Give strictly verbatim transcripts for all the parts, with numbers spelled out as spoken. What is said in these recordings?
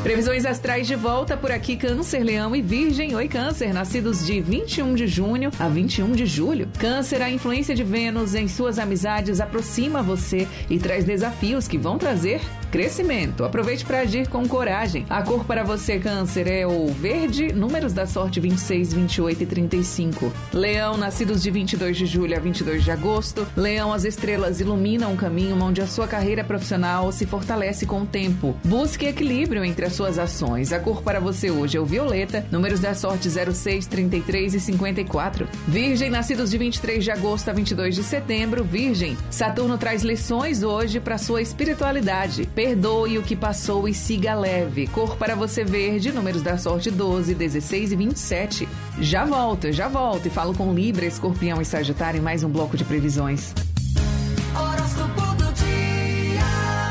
Previsões astrais de volta por aqui, Câncer, Leão e Virgem. Oi, Câncer, nascidos de vinte e um de junho a vinte e um de julho. Câncer, a influência de Vênus em suas amizades aproxima você e traz desafios que vão trazer crescimento. Aproveite para agir com coragem. A cor para você, Câncer, é o verde, números da sorte vinte e seis, vinte e oito e trinta e cinco. Leão, nascidos de vinte e dois de julho a vinte e dois de agosto. Leão, as estrelas iluminam um caminho onde a sua carreira profissional se fortalece com o tempo. Busque equilíbrio entre as suas ações. A cor para você hoje é o violeta, números da sorte zero seis, trinta e três e cinquenta e quatro. Virgem, nascidos de vinte e três de agosto a vinte e dois de setembro. Virgem, Saturno traz lições hoje para sua espiritualidade. Perdoe o que passou e siga leve. Cor para você verde, números da sorte doze, dezesseis e vinte e sete. Já volto, já volto e falo com Libra, Escorpião e Sagitário em mais um bloco de previsões. Horóscopo do dia.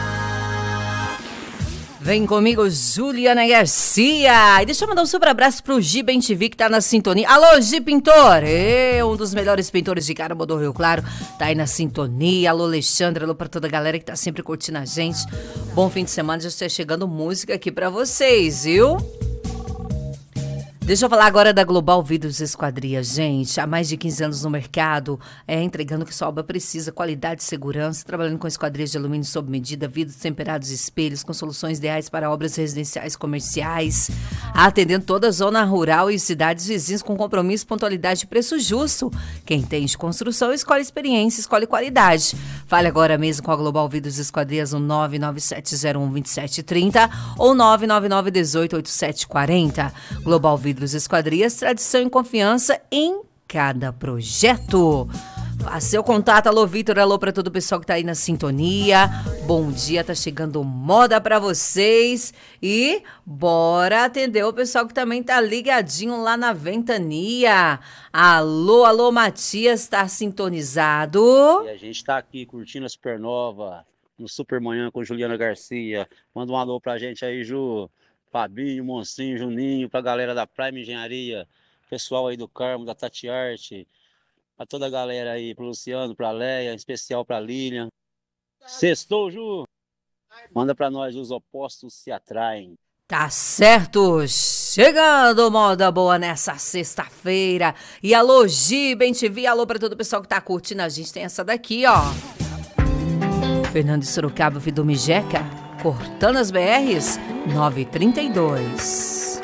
Vem comigo, Juliana Garcia. E deixa eu mandar um super abraço pro Gi Ben T V, que tá na sintonia. Alô, Gi Pintor! É um dos melhores pintores de Caramba do Rio Claro. Tá aí na sintonia. Alô, Alexandre. Alô pra toda a galera que tá sempre curtindo a gente. Bom fim de semana. Já está chegando música aqui pra vocês, viu? Deixa eu falar agora da Global Vidros Esquadrias, gente. Há mais de quinze anos no mercado, é, entregando o que sua obra precisa, qualidade e segurança, trabalhando com esquadrias de alumínio sob medida, vidros temperados e espelhos, com soluções ideais para obras residenciais e comerciais, atendendo toda a zona rural e cidades vizinhas com compromisso, pontualidade e preço justo. Quem entende construção, escolhe experiência, escolhe qualidade. Fale agora mesmo com a Global Vidros Esquadrias no nove nove sete zero um dois sete três zero ou nove nove nove um oito oito sete quatro zero. Global Vidros Esquadrias, tradição e confiança em cada projeto. Faça seu contato. Alô, Vitor. Alô para todo o pessoal que tá aí na sintonia. Bom dia, tá chegando moda para vocês. E bora atender o pessoal que também tá ligadinho lá na Ventania. Alô, alô, Matias, tá sintonizado? E a gente tá aqui curtindo a Supernova no Supermanhã com Juliana Garcia. Manda um alô pra gente aí, Ju. Fabinho, Monstrinho, Juninho, pra galera da Prime Engenharia, pessoal aí do Carmo, da Tati Arte, pra toda a galera aí, pro Luciano, pra Leia, em especial pra Lilian. Sextou, Ju! Manda pra nós, os opostos se atraem. Tá certo, chegando moda boa nessa sexta-feira. E alô, Gi, Ben T V, alô pra todo o pessoal que tá curtindo a gente, tem essa daqui, ó. Fernando de Sorocaba, Vidomijeca. Cortando as B Rs, nove e trinta e dois.